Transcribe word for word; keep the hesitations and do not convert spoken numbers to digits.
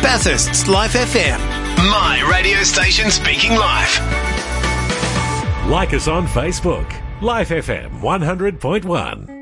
Bathurst's Life F M. My radio station speaking live. Like us on Facebook. Life F M one hundred point one.